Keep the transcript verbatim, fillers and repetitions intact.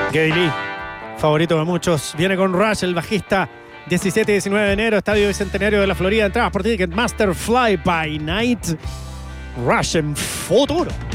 Gayle, favorito de muchos, viene con Rush, el bajista. diecisiete y diecinueve de enero, Estadio Bicentenario de la Florida. Entradas por Ticketmaster, Fly by Night. Rush en futuro.